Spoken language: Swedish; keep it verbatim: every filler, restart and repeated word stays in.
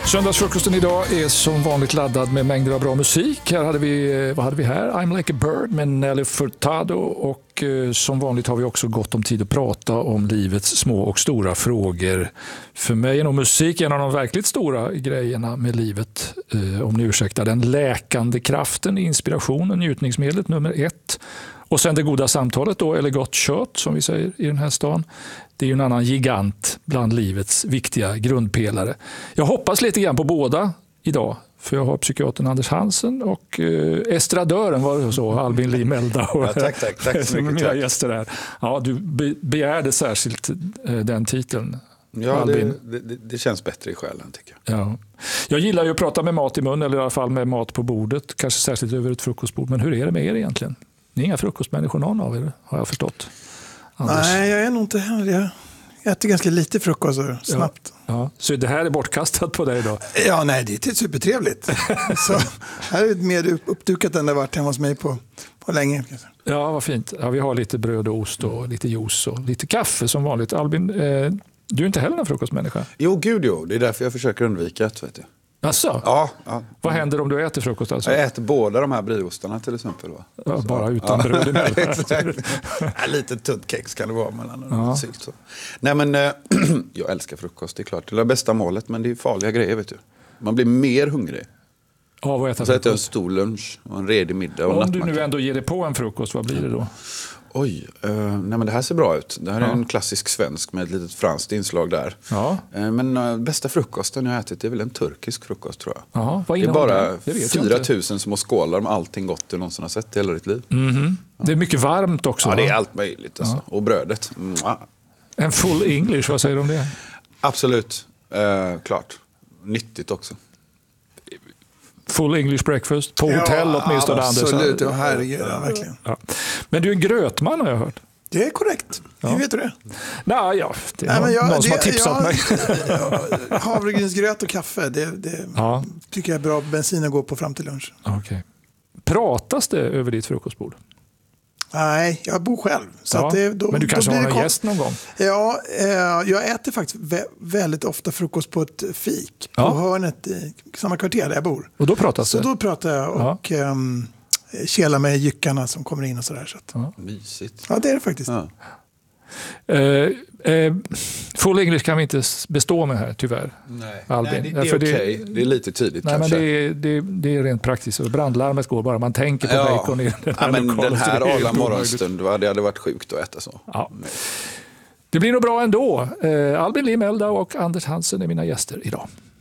Söndagsfrukosten idag är som vanligt laddad med mängder av bra musik. Här hade vi, vad hade vi här? I'm like a bird med Nelly Furtado, och eh, som vanligt har vi också gott om tid att prata om livets små och stora frågor. För mig är nog musik en av de verkligt stora grejerna med livet, eh, om ni ursäktar. Den läkande kraften, inspirationen, njutningsmedlet nummer ett. Och sen det goda samtalet då, eller gott kött som vi säger i den här stan. Det är ju en annan gigant bland livets viktiga grundpelare. Jag hoppas lite grann på båda idag. För jag har psykiatern Anders Hansen och eh, estradören, var det så, Albin Lee Melda. Och, ja, tack, tack, tack så mycket. Mina gäster där. Ja, du be- begärde särskilt eh, den titeln. Ja, det, det, det känns bättre i själen tycker jag. Ja. Jag gillar ju att prata med mat i mun, eller i alla fall med mat på bordet. Kanske särskilt över ett frukostbord. Men hur är det med er egentligen? Ni är inga frukostmänniskor någon av er, har jag förstått. Anders. Nej, jag är nog inte heller. Jag äter ganska lite frukost och snabbt. Ja, ja. Så det här är bortkastat på dig då? Ja, nej, det är supertrevligt. Så här är det mer uppdukat än det har varit hemma hos mig på, på länge. Ja, vad fint. Ja, vi har lite bröd och ost och lite juice och lite kaffe som vanligt. Albin, eh, du är inte heller en frukostmänniska? Jo, gud jo. Det är därför jag försöker undvika det, vet du. Asså? Ja, ja. Vad händer om du äter frukost alltså? Jag äter båda de här briostarna till exempel. Va? Ja, bara utan ja. bröd emellan. Ja, lite tunt kex kan det vara mellan. Ja. Så. Nej, men äh, jag älskar frukost, det är klart. Det är det bästa målet, men det är farliga grejer, vet du. Man blir mer hungrig. Ja, vad äter så äter jag en stor lunch och en redig middag. Och om du nu ändå ger dig på en frukost, vad blir det då? Oj, uh, nej men det här ser bra ut. Det här är ja. en klassisk svensk med ett litet franskt inslag där. Ja. Uh, men uh, bästa frukosten jag har ätit är väl en turkisk frukost tror jag. Jaha, vad det är bara det fyra tusen små skålar med allting gott du någonsin har sett i hela ditt liv. Mm-hmm. Ja. Det är mycket varmt också. Ja, det är allt möjligt. Alltså. Ja. Och brödet. Mwah. En full English, vad säger du om det? Absolut, uh, klart. Nyttigt också. Full English breakfast på hotell ja, åtminstone. Ja, absolut, Anders. Ja, herregud, ja, verkligen. Ja. Men du är en grötman har jag hört. Det är korrekt. Ja. Hur vet du det? Nej, ja, det är Nej, någon, jag, någon som det, har tipsat jag, mig. Ja, havregrynsgröt och kaffe, det, det ja. tycker jag är bra bensin att gå på fram till lunch. Okay. Pratas det över ditt frukostbord? Nej, jag bor själv. Så ja, att det, då, men du kanske har någon gäst någon gång? Ja, eh, jag äter faktiskt vä- väldigt ofta frukost på ett fik på ja. hörnet i samma kvarter där jag bor. Och då pratas så det? Så då pratar jag och ja. um, kelar med jyckarna som kommer in och sådär. Så att, ja. Mysigt. Ja, det är det faktiskt. Ja. Uh, uh, full English kan vi inte bestå med här, tyvärr. Nej, Albin. Nej det, det är okej. Okay. Det är lite tidigt nej, kanske. Men det, är, det, det är rent praktiskt. Brandlarmet går bara man tänker på ja. bacon i den här ja, men lokalen. Den här alla morgonstund, det hade varit sjukt att äta så. Ja. Det blir nog bra ändå. Uh, Albin Lee Melda och Anders Hansen är mina gäster idag.